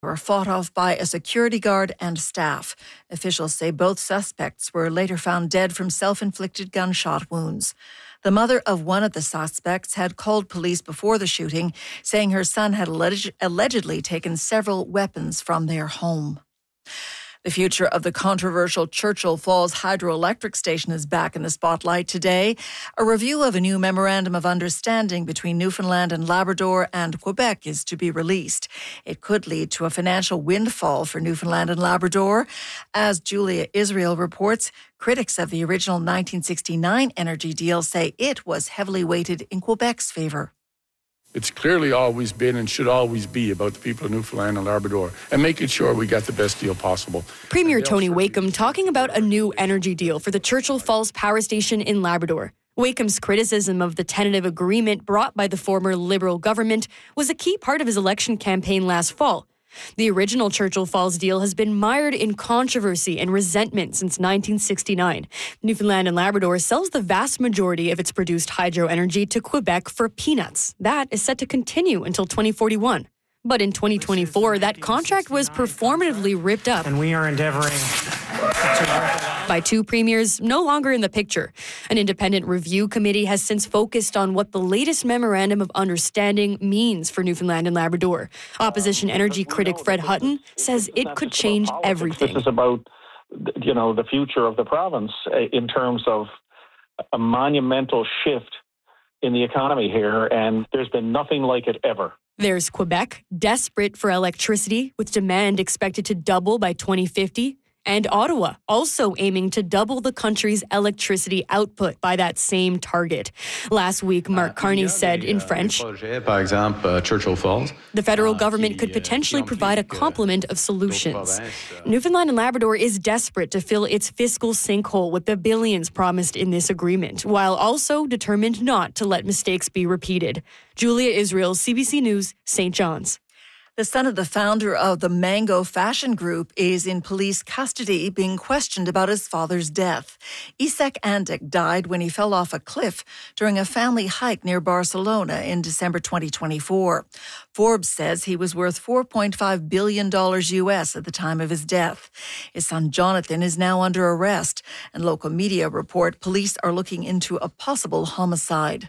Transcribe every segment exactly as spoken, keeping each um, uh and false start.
were fought off by a security guard and staff. Officials say both suspects were later found dead from self-inflicted gunshot wounds. The mother of one of the suspects had called police before the shooting, saying her son had alleged- allegedly taken several weapons from their home. The future of the controversial Churchill Falls hydroelectric station is back in the spotlight today. A review of a new memorandum of understanding between Newfoundland and Labrador and Quebec is to be released. It could lead to a financial windfall for Newfoundland and Labrador. As Julia Israel reports, critics of the original nineteen sixty-nine energy deal say it was heavily weighted in Quebec's favour. It's clearly always been and should always be about the people of Newfoundland and Labrador and making sure we get the best deal possible. Premier Tony Wakeham talking about a new energy deal for the Churchill Falls Power Station in Labrador. Wakeham's criticism of the tentative agreement brought by the former Liberal government was a key part of his election campaign last fall. The original Churchill Falls deal has been mired in controversy and resentment since nineteen sixty-nine. Newfoundland and Labrador sells the vast majority of its produced hydro energy to Quebec for peanuts. That is set to continue until twenty forty-one. But in twenty twenty-four, that contract was performatively ripped up. And we are endeavoring to by two premiers no longer in the picture. An independent review committee has since focused on what the latest memorandum of understanding means for Newfoundland and Labrador. Opposition energy critic Fred Hutton says it could change everything. This is about, you know, the future of the province in terms of a monumental shift in the economy here, and there's been nothing like it ever. There's Quebec, desperate for electricity, with demand expected to double by twenty fifty. And Ottawa, also aiming to double the country's electricity output by that same target. Last week, Mark Carney said in French, Par exemple, Churchill Falls, the federal government could potentially provide a complement of solutions. Newfoundland and Labrador is desperate to fill its fiscal sinkhole with the billions promised in this agreement, while also determined not to let mistakes be repeated. Julia Israel, C B C News, Saint John's. The son of the founder of the Mango Fashion Group is in police custody, being questioned about his father's death. Isak Andek died when he fell off a cliff during a family hike near Barcelona in December twenty twenty-four. Forbes says he was worth four point five billion dollars U S at the time of his death. His son Jonathan is now under arrest, and local media report police are looking into a possible homicide.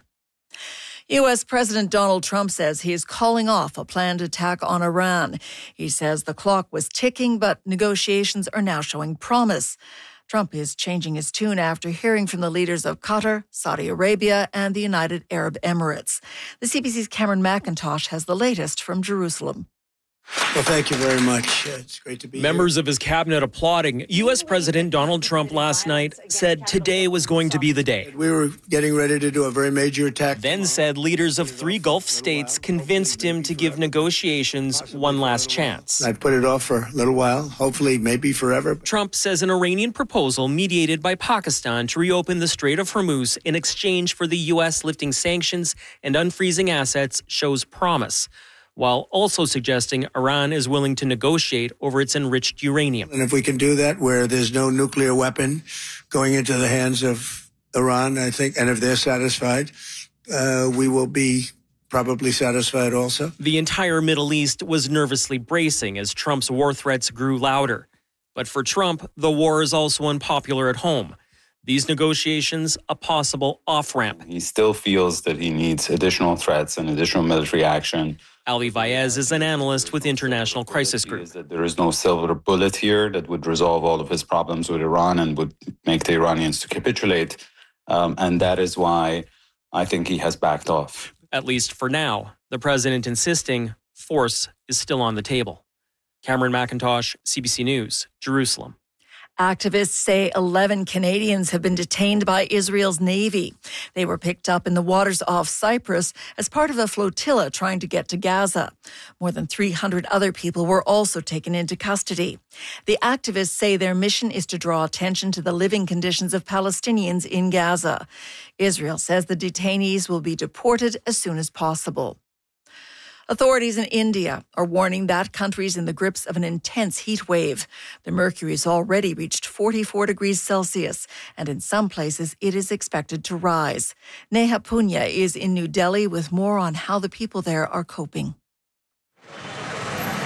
U S. President Donald Trump says he is calling off a planned attack on Iran. He says the clock was ticking, but negotiations are now showing promise. Trump is changing his tune after hearing from the leaders of Qatar, Saudi Arabia, and the United Arab Emirates. The C B C's Cameron McIntosh has the latest from Jerusalem. Well, thank you very much. Uh, it's great to be Members here. of his cabinet applauding. U S. President Donald Trump last night said today was going to be the day. We were getting ready to do a very major attack. Then said leaders of three Gulf states convinced him to give negotiations one last chance. I've put it off for a little while, hopefully maybe forever. Trump says an Iranian proposal mediated by Pakistan to reopen the Strait of Hormuz in exchange for the U S lifting sanctions and unfreezing assets shows promise, while also suggesting Iran is willing to negotiate over its enriched uranium. And if we can do that where there's no nuclear weapon going into the hands of Iran, I think, and if they're satisfied, uh, we will be probably satisfied also. The entire Middle East was nervously bracing as Trump's war threats grew louder. But for Trump, the war is also unpopular at home. These negotiations, a possible off-ramp. He still feels that he needs additional threats and additional military action. Ali Vaez is an analyst with International Crisis Group. That there is no silver bullet here that would resolve all of his problems with Iran and would make the Iranians to capitulate. Um, and that is why I think he has backed off. At least for now, the president insisting force is still on the table. Cameron McIntosh, C B C News, Jerusalem. Activists say eleven Canadians have been detained by Israel's Navy. They were picked up in the waters off Cyprus as part of a flotilla trying to get to Gaza. More than three hundred other people were also taken into custody. The activists say their mission is to draw attention to the living conditions of Palestinians in Gaza. Israel says the detainees will be deported as soon as possible. Authorities in India are warning that country is in the grips of an intense heat wave. The mercury has already reached forty-four degrees Celsius, and in some places it is expected to rise. Neha Punya is in New Delhi with more on how the people there are coping.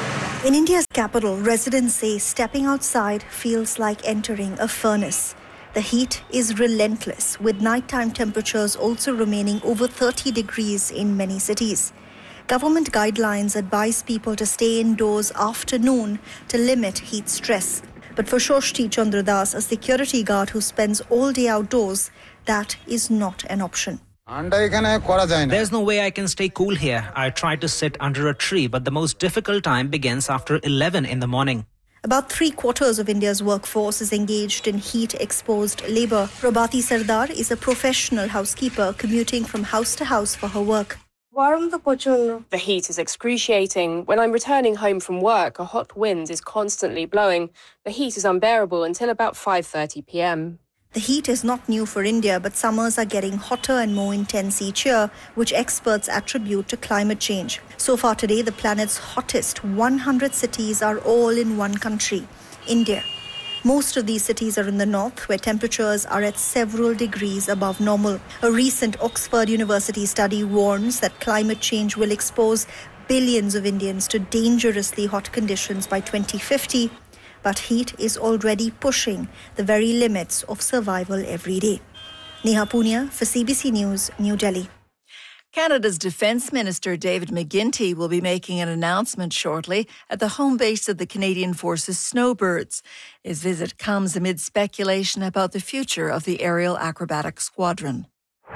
In India's capital, residents say stepping outside feels like entering a furnace. The heat is relentless, with nighttime temperatures also remaining over thirty degrees in many cities. Government guidelines advise people to stay indoors after noon to limit heat stress. But for Shoshti Chandradas, a security guard who spends all day outdoors, that is not an option. There's no way I can stay cool here. I tried to sit under a tree, but the most difficult time begins after eleven in the morning. About three quarters of India's workforce is engaged in heat-exposed labour. Prabhati Sardar is a professional housekeeper commuting from house to house for her work. The heat is excruciating. When I'm returning home from work, a hot wind is constantly blowing. The heat is unbearable until about five thirty p.m. The heat is not new for India, but summers are getting hotter and more intense each year, which experts attribute to climate change. So far today, the planet's hottest one hundred cities are all in one country, India. Most of these cities are in the north, where temperatures are at several degrees above normal. A recent Oxford University study warns that climate change will expose billions of Indians to dangerously hot conditions by twenty fifty. But heat is already pushing the very limits of survival every day. Neha Punia for C B C News, New Delhi. Canada's Defence Minister David McGuinty will be making an announcement shortly at the home base of the Canadian Forces Snowbirds. His visit comes amid speculation about the future of the Aerial Acrobatic Squadron.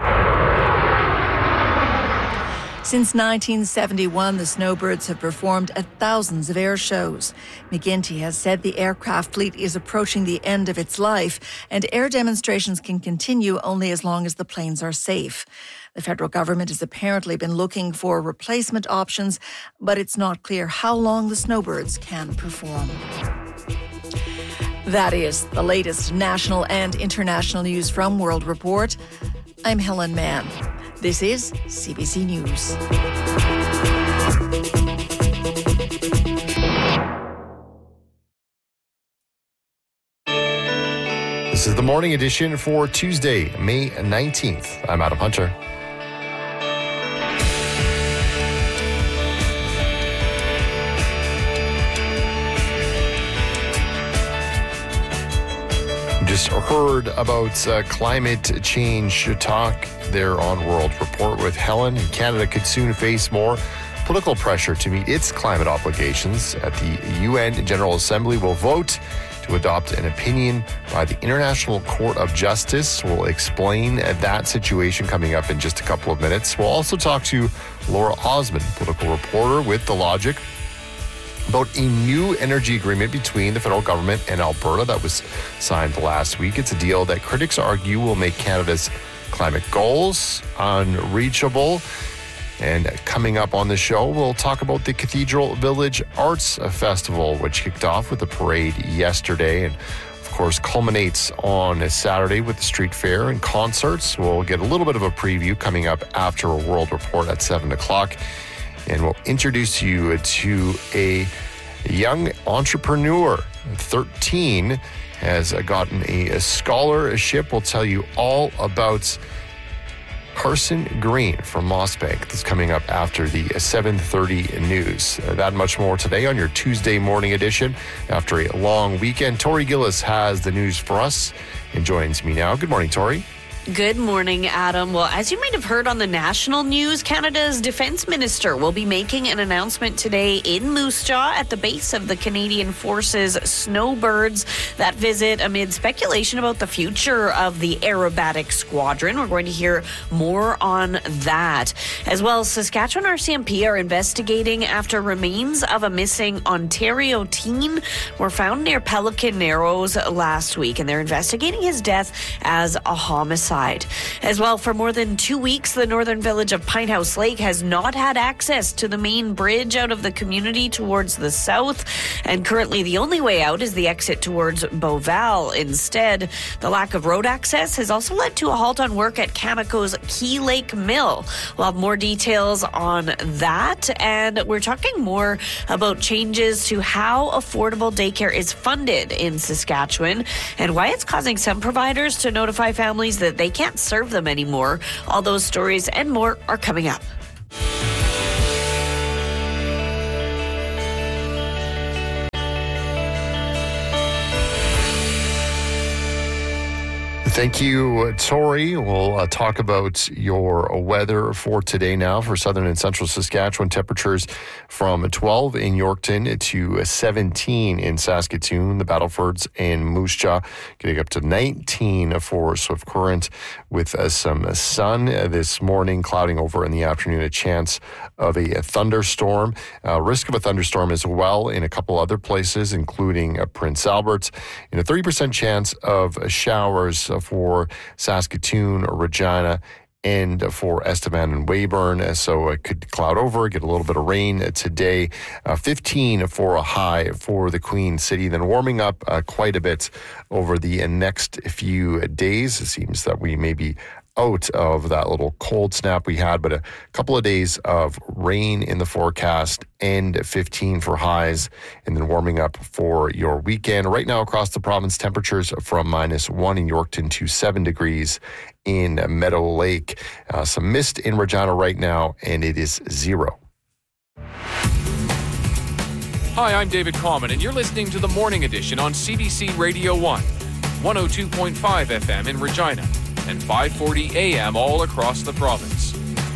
Since nineteen seventy-one, the Snowbirds have performed at thousands of air shows. McGuinty has said the aircraft fleet is approaching the end of its life, and air demonstrations can continue only as long as the planes are safe. The federal government has apparently been looking for replacement options, but it's not clear how long the Snowbirds can perform. That is the latest national and international news from World Report. I'm Helen Mann. This is C B C News. This is the morning edition for Tuesday, May nineteenth. I'm Adam Hunter. Just heard about uh, climate change talk there on World Report with Helen. Canada could soon face more political pressure to meet its climate obligations. At the U N General Assembly will vote to adopt an opinion by the International Court of Justice. We'll explain that situation coming up in just a couple of minutes. We'll also talk to Laura Osmond, political reporter with The Logic, about a new energy agreement between the federal government and Alberta that was signed last week. It's a deal that critics argue will make Canada's climate goals unreachable. And coming up on the show, we'll talk about the Cathedral Village Arts Festival, which kicked off with a parade yesterday and, of course, culminates on a Saturday with the street fair and concerts. We'll get a little bit of a preview coming up after a World Report at seven o'clock. And we'll introduce you to a young entrepreneur. thirteen has gotten a scholarship. We'll tell you all about Carson Green from Mossbank. That's coming up after the seven thirty news. Uh, that and much more today on your Tuesday morning edition. After a long weekend, Tori Gillis has the news for us and joins me now. Good morning, Tori. Good morning, Adam. Well, as you might have heard on the national news, Canada's defense minister will be making an announcement today in Moose Jaw at the base of the Canadian Forces Snowbirds. That visit amid speculation about the future of the aerobatic squadron. We're going to hear more on that. As well, Saskatchewan R C M P are investigating after remains of a missing Ontario teen were found near Pelican Narrows last week, and they're investigating his death as a homicide. As well, for more than two weeks, the northern village of Pinehouse Lake has not had access to the main bridge out of the community towards the south, and currently the only way out is the exit towards Beauval. Instead, the lack of road access has also led to a halt on work at Cameco's Key Lake Mill. We'll have more details on that, and we're talking more about changes to how affordable daycare is funded in Saskatchewan and why it's causing some providers to notify families that they can't serve them anymore. All those stories and more are coming up. Thank you, Tori. We'll uh, talk about your weather for today now for southern and central Saskatchewan. Temperatures from twelve in Yorkton to seventeen in Saskatoon, the Battlefords and Moose Jaw, getting up to nineteen for Swift Current with uh, some sun uh, this morning, clouding over in the afternoon, a chance of a, a thunderstorm. Uh, risk of a thunderstorm as well in a couple other places, including uh, Prince Albert, and a thirty percent chance of uh, showers for Saskatoon, Regina, and for Estevan and Weyburn. So it could cloud over, get a little bit of rain today. Uh, fifteen for a high for the Queen City, then warming up uh, quite a bit over the next few days. It seems that we may be out of that little cold snap we had, but a couple of days of rain in the forecast and fifteen for highs, and then warming up for your weekend. Right now across the province, temperatures from minus one in Yorkton to seven degrees in Meadow Lake. Uh, some mist in Regina right now, and it is zero. Hi, I'm David Common, and you're listening to the Morning Edition on C B C Radio one, one oh two point five F M in Regina, and five forty A M all across the province.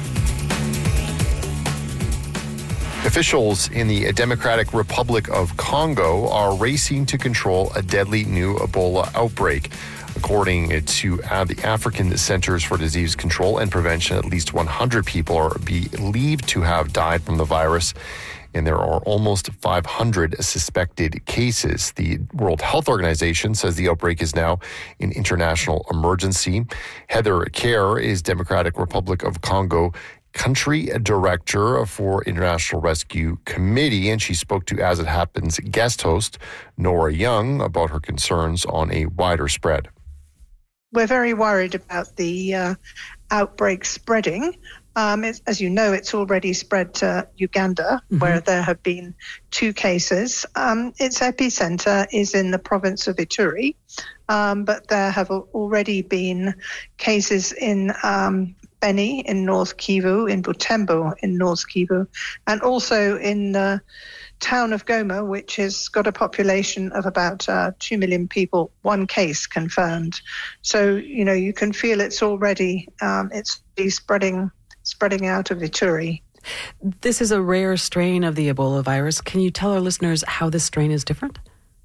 Officials in the Democratic Republic of Congo are racing to control a deadly new Ebola outbreak. According to uh, the African Centers for Disease Control and Prevention, at least one hundred people are believed to have died from the virus, and there are almost five hundred suspected cases. The World Health Organization says the outbreak is now an international emergency. Heather Kerr is Democratic Republic of Congo Country Director for International Rescue Committee, and she spoke to As It Happens guest host Nora Young about her concerns on a wider spread. We're very worried about the uh, outbreak spreading. Um, it's, as you know, it's already spread to Uganda, mm-hmm. where there have been two cases. Um, its epicenter is in the province of Ituri, um, but there have already been cases in um, Beni in North Kivu, in Butembo in North Kivu, and also in the town of Goma, which has got a population of about uh, two million people, one case confirmed. So, you know, you can feel it's already, um, it's spreading spreading out of Ituri. This is a rare strain of the Ebola virus. Can you tell our listeners how this strain is different?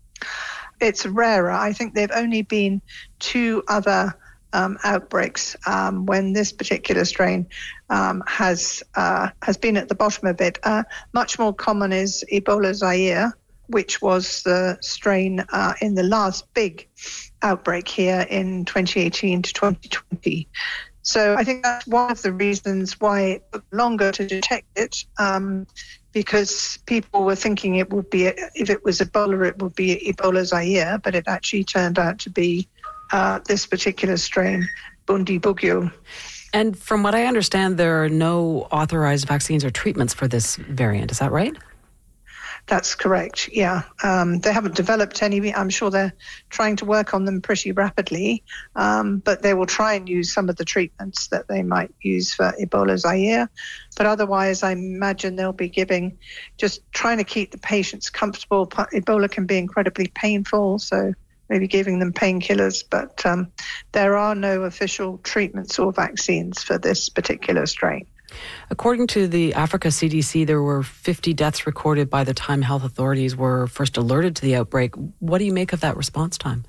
It's rarer. I think there have only been two other um, outbreaks um, when this particular strain um, has uh, has been at the bottom of it. Uh, much more common is Ebola Zaire, which was the strain uh, in the last big outbreak here in twenty eighteen to twenty twenty. So I think that's one of the reasons why it took longer to detect it, um, because people were thinking it would be, if it was Ebola, it would be Ebola Zaire, but it actually turned out to be uh, this particular strain, Bundibugyo. And from what I understand, there are no authorized vaccines or treatments for this variant. Is that right? That's correct, yeah. Um, they haven't developed any. I'm sure they're trying to work on them pretty rapidly, um, but they will try and use some of the treatments that they might use for Ebola Zaire. But otherwise, I imagine they'll be giving, just trying to keep the patients comfortable. Ebola can be incredibly painful, so maybe giving them painkillers, but um, there are no official treatments or vaccines for this particular strain. According to the Africa C D C, there were fifty deaths recorded by the time health authorities were first alerted to the outbreak. What do you make of that response time?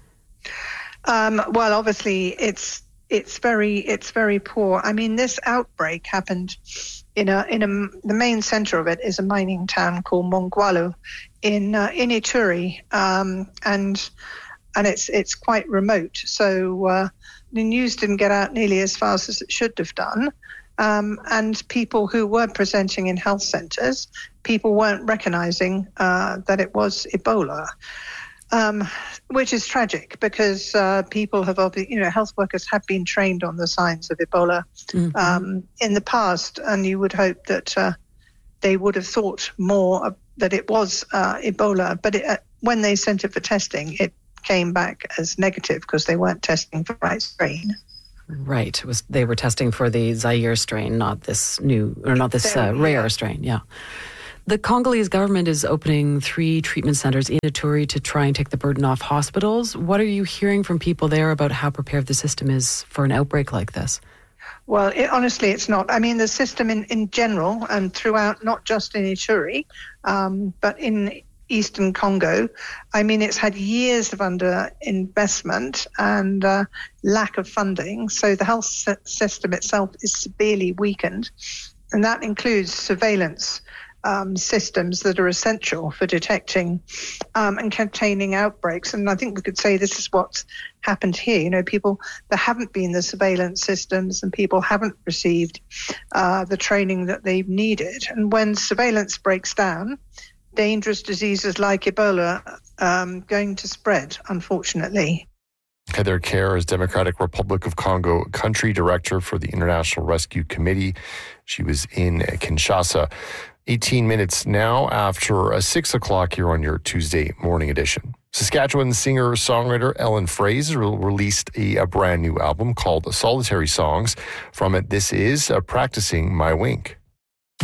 Um, well, obviously, it's it's very it's very poor. I mean, this outbreak happened in a in a the main center of it is a mining town called Mongwalu in uh, in Ituri, um, and and it's it's quite remote. So uh, the news didn't get out nearly as fast as it should have done. Um, and people who were presenting in health centres, people weren't recognising uh, that it was Ebola, um, which is tragic because uh, people have, you know, health workers have been trained on the signs of Ebola mm-hmm. um, in the past, and you would hope that uh, they would have thought more that it was uh, Ebola. But it, uh, when they sent it for testing, it came back as negative because they weren't testing for the right strain. Right. It was they were testing for the Zaire strain, not this new or not this uh, rare strain. Yeah. The Congolese government is opening three treatment centers in Ituri to try and take the burden off hospitals. What are you hearing from people there about how prepared the system is for an outbreak like this? Well, it, honestly, it's not. I mean, the system in, in general and throughout, not just in Ituri, um, but in Eastern Congo, I mean, it's had years of underinvestment and uh, lack of funding. So the health system itself is severely weakened. And that includes surveillance um, systems that are essential for detecting um, and containing outbreaks. And I think we could say this is what's happened here. You know, people, there haven't been the surveillance systems and people haven't received uh, the training that they've needed. And when surveillance breaks down, dangerous diseases like Ebola um, going to spread, unfortunately. Heather Kerr is Democratic Republic of Congo Country Director for the International Rescue Committee. She was in Kinshasa. eighteen minutes now after a six o'clock here on your Tuesday morning edition. Saskatchewan singer-songwriter Ellen Fraser released a, a brand new album called Solitary Songs. From it, this is uh, Practicing My Wink.